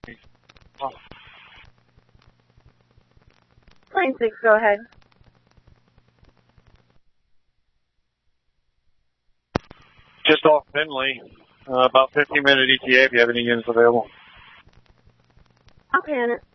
Line 6, go ahead. Just off Finley, about 15-minute ETA if you have any units available. Okay,